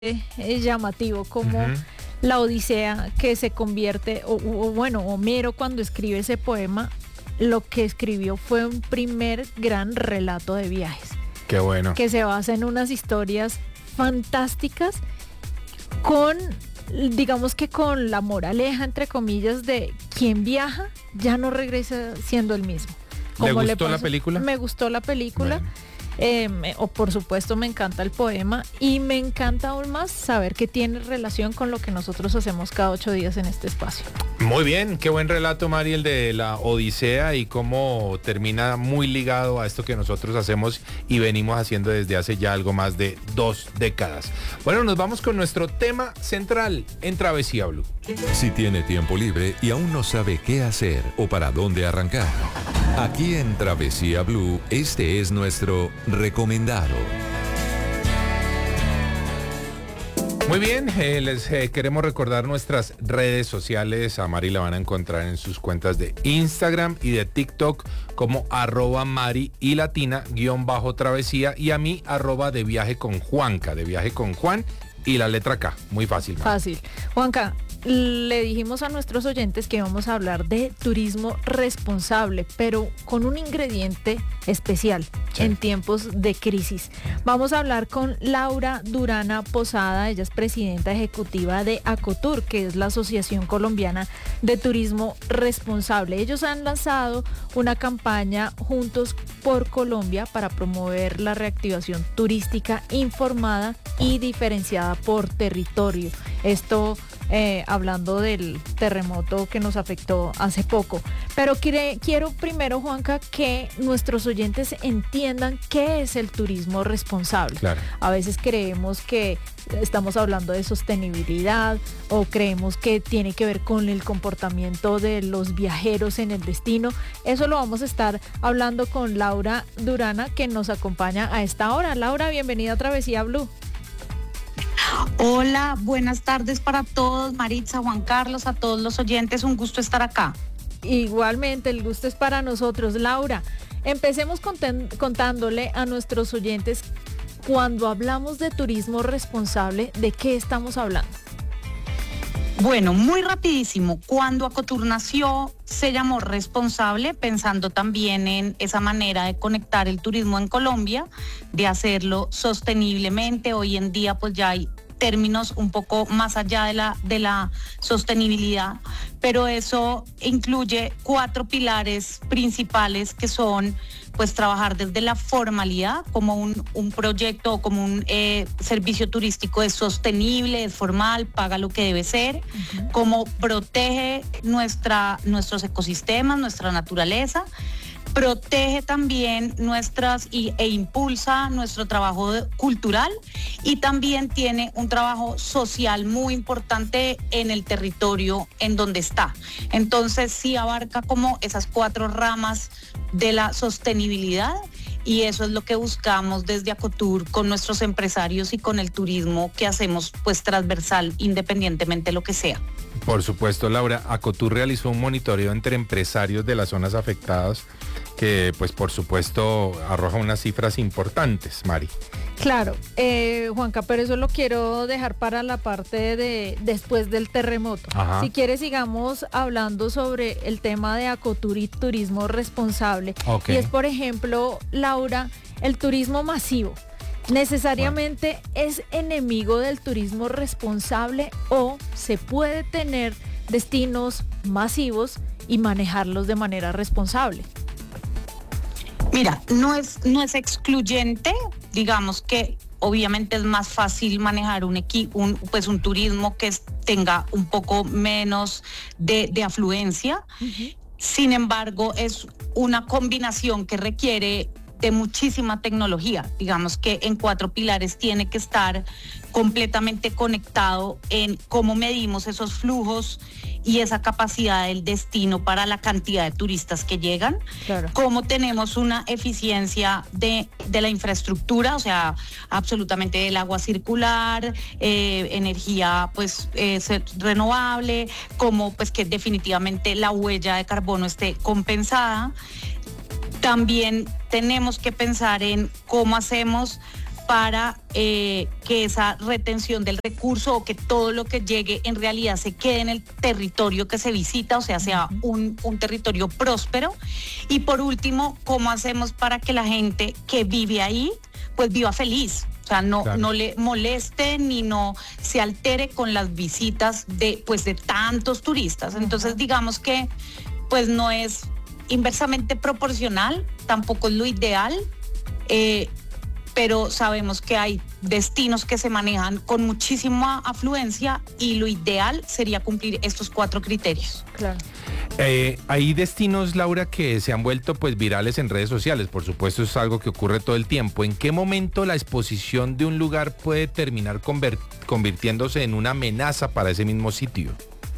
Es llamativo como la Odisea que se convierte, bueno, Homero cuando escribe ese poema, lo que escribió fue un primer gran relato de viajes. Qué bueno. Que se basa en unas historias fantásticas con, digamos que con la moraleja, entre comillas, de quien viaja ya no regresa siendo el mismo. ¿Le gustó la película? Me gustó la película. Bueno. Por supuesto me encanta el poema y me encanta aún más saber que tiene relación con lo que nosotros hacemos cada 8 días en este espacio. Muy bien, qué buen relato, Mari, el de la Odisea y cómo termina muy ligado a esto que nosotros hacemos y venimos haciendo desde hace ya algo más de 2 décadas. Bueno, nos vamos con nuestro tema central en Travesía Blue. Si tiene tiempo libre y aún no sabe qué hacer o para dónde arrancar, aquí en Travesía Blue, este es nuestro recomendado. Muy bien, les queremos recordar nuestras redes sociales. A Mari la van a encontrar en sus cuentas de Instagram y de TikTok como @Mari y Latina _travesía y a mí @de viaje con Juanca, de viaje con Juan y la letra K. Muy fácil, Mari. Fácil. Juanca, le dijimos a nuestros oyentes que vamos a hablar de turismo responsable, pero con un ingrediente especial en tiempos de crisis. Vamos a hablar con Laura Durana Posada, ella es presidenta ejecutiva de ACOTUR, que es la Asociación Colombiana de Turismo Responsable. Ellos han lanzado una campaña Juntos por Colombia para promover la reactivación turística informada y diferenciada por territorio. Esto hablando del terremoto que nos afectó hace poco. Pero quiero primero, Juanca, que nuestros oyentes entiendan qué es el turismo responsable. Claro. A veces creemos que estamos hablando de sostenibilidad o creemos que tiene que ver con el comportamiento de los viajeros en el destino. Eso lo vamos a estar hablando con Laura Durana, que nos acompaña a esta hora. Laura, bienvenida a Travesía Blue. Hola, buenas tardes para todos, Maritza, Juan Carlos, a todos los oyentes, un gusto estar acá. Igualmente, el gusto es para nosotros. Laura, empecemos contándole a nuestros oyentes, cuando hablamos de turismo responsable, ¿de qué estamos hablando? Bueno, muy rapidísimo, cuando ACOTUR nació se llamó Responsable, pensando también en esa manera de conectar el turismo en Colombia, de hacerlo sosteniblemente. Hoy en día pues ya hay términos un poco más allá de la sostenibilidad, pero eso incluye 4 pilares principales que son pues trabajar desde la formalidad, como un proyecto o como un servicio turístico es sostenible, es formal, paga lo que debe ser, como protege nuestros ecosistemas, nuestra naturaleza, protege también e impulsa nuestro trabajo cultural y también tiene un trabajo social muy importante en el territorio en donde está. Entonces sí abarca como esas 4 ramas de la sostenibilidad y eso es lo que buscamos desde ACOTUR con nuestros empresarios y con el turismo que hacemos pues transversal independientemente de lo que sea. Por supuesto, Laura, ACOTUR realizó un monitoreo entre empresarios de las zonas afectadas que, pues, por supuesto, arroja unas cifras importantes, Mari. Claro, Juanca, pero eso lo quiero dejar para la parte de después del terremoto. Ajá. Si quieres, sigamos hablando sobre el tema de ACOTUR y turismo responsable. Okay. Y es, por ejemplo, Laura, el turismo masivo. ¿Necesariamente es enemigo del turismo responsable o se puede tener destinos masivos y manejarlos de manera responsable? Mira, no es excluyente, digamos que obviamente es más fácil manejar un turismo que tenga un poco menos de afluencia. Sin embargo, es una combinación que requiere de muchísima tecnología. Digamos que en 4 pilares tiene que estar completamente conectado en cómo medimos esos flujos y esa capacidad del destino para la cantidad de turistas que llegan, Claro. Cómo tenemos una eficiencia de la infraestructura, o sea, absolutamente del agua circular, energía pues renovable, cómo pues que definitivamente la huella de carbono esté compensada. También tenemos que pensar en cómo hacemos para que esa retención del recurso o que todo lo que llegue en realidad se quede en el territorio que se visita, o sea un territorio próspero. Y por último, ¿cómo hacemos para que la gente que vive ahí pues viva feliz? O sea, no le moleste ni no se altere con las visitas de tantos turistas. Entonces, digamos que pues no es inversamente proporcional, tampoco es lo ideal, pero sabemos que hay destinos que se manejan con muchísima afluencia y lo ideal sería cumplir estos 4 criterios. Claro. Hay destinos, Laura, que se han vuelto pues virales en redes sociales. Por supuesto, es algo que ocurre todo el tiempo. ¿En qué momento la exposición de un lugar puede terminar convirtiéndose en una amenaza para ese mismo sitio?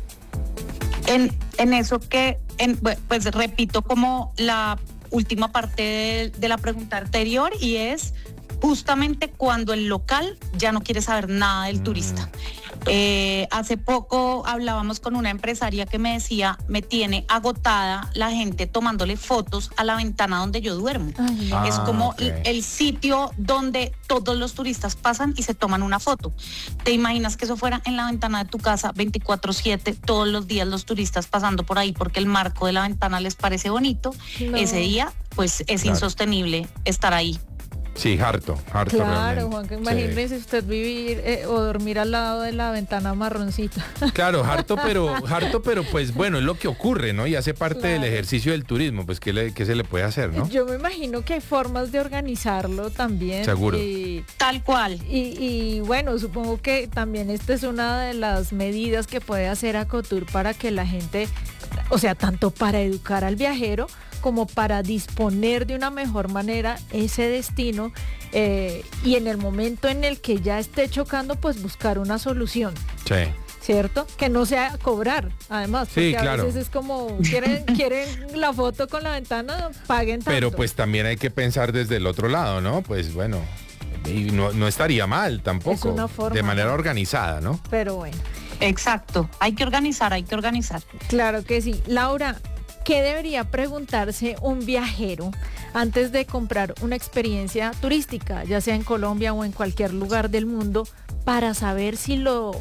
En eso pues repito como la última parte de la pregunta anterior, y es justamente cuando el local ya no quiere saber nada del turista. Hace poco hablábamos con una empresaria que me decía, me tiene agotada la gente tomándole fotos a la ventana donde yo duermo. Es como el sitio donde todos los turistas pasan y se toman una foto. ¿Te imaginas que eso fuera en la ventana de tu casa 24/7, todos los días los turistas pasando por ahí porque el marco de la ventana les parece bonito? No. Ese día pues es insostenible estar ahí. Sí, harto claro, realmente. Juanca, imagínese usted vivir o dormir al lado de la ventana marroncita. Claro, harto, pero pues bueno, es lo que ocurre, ¿no? Y hace parte del ejercicio del turismo, pues ¿qué se le puede hacer, no? Yo me imagino que hay formas de organizarlo también. Seguro. Tal cual. Y bueno, supongo que también esta es una de las medidas que puede hacer Acotur para que la gente, o sea, tanto para educar al viajero, como para disponer de una mejor manera ese destino y en el momento en el que ya esté chocando, pues buscar una solución. Sí. ¿Cierto? Que no sea cobrar, además, porque sí, claro. A veces es como, quieren la foto con la ventana, paguen tanto. Pero pues también hay que pensar desde el otro lado, ¿no? Pues bueno, y no estaría mal tampoco, es una forma, de manera organizada, ¿no? Pero bueno. Exacto, hay que organizar. Claro que sí. Laura, ¿qué debería preguntarse un viajero antes de comprar una experiencia turística, ya sea en Colombia o en cualquier lugar del mundo, para saber si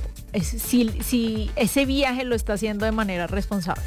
ese viaje lo está haciendo de manera responsable?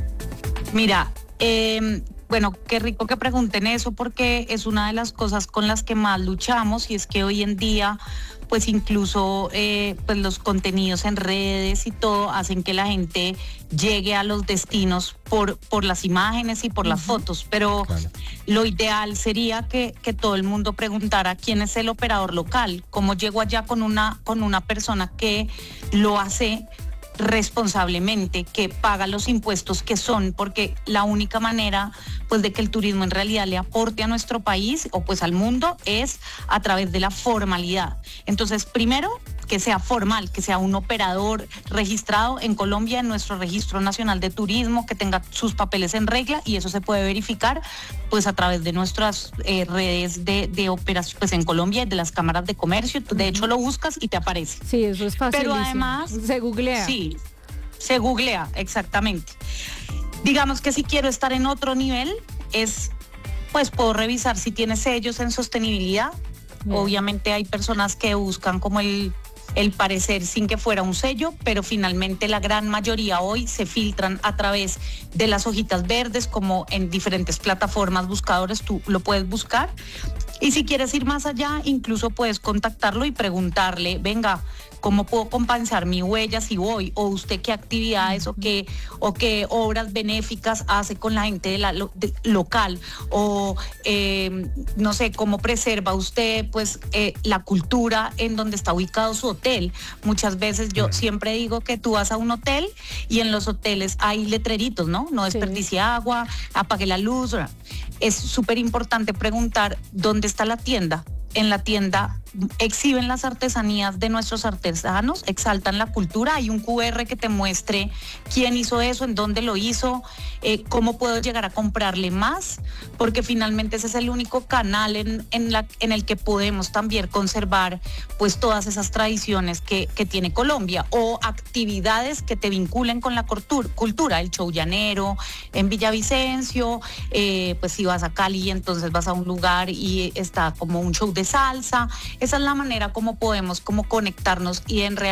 Mira, bueno, qué rico que pregunten eso, porque es una de las cosas con las que más luchamos, y es que hoy en día pues incluso pues los contenidos en redes y todo hacen que la gente llegue a los destinos por las imágenes y por las fotos, pero lo ideal sería que todo el mundo preguntara quién es el operador local, cómo llego allá con una persona que lo hace responsablemente, que paga los impuestos que son, porque la única manera pues de que el turismo en realidad le aporte a nuestro país o pues al mundo es a través de la formalidad. Entonces, primero, que sea formal, que sea un operador registrado en Colombia, en nuestro Registro Nacional de Turismo, que tenga sus papeles en regla, y eso se puede verificar pues a través de nuestras redes de operación pues en Colombia, de las cámaras de comercio. De hecho, lo buscas y te aparece. Sí, eso es fácil. Pero además se googlea. Sí, se googlea, exactamente. Digamos que si quiero estar en otro nivel, pues puedo revisar si tiene sellos en sostenibilidad. Bien. Obviamente hay personas que buscan como el parecer sin que fuera un sello, pero finalmente la gran mayoría hoy se filtran a través de las hojitas verdes, como en diferentes plataformas buscadores, tú lo puedes buscar. Y si quieres ir más allá, incluso puedes contactarlo y preguntarle, venga, ¿cómo puedo compensar mi huella si voy? O usted qué actividades o qué obras benéficas hace con la gente local, o no sé, cómo preserva usted pues la cultura en donde está ubicado su hotel. Muchas veces yo siempre digo que tú vas a un hotel y en los hoteles hay letreritos, ¿no? No desperdicie agua, apague la luz. Es súper importante preguntar dónde está la tienda. En la tienda exhiben las artesanías de nuestros artesanos, exaltan la cultura, hay un QR que te muestre quién hizo eso, en dónde lo hizo, cómo puedo llegar a comprarle más, porque finalmente ese es el único canal en el que podemos también conservar pues todas esas tradiciones que tiene Colombia, o actividades que te vinculen con la cultura, el show llanero en Villavicencio, pues si vas a Cali entonces vas a un lugar y está como un show de salsa. esa es la manera como podemos como conectarnos y en realidad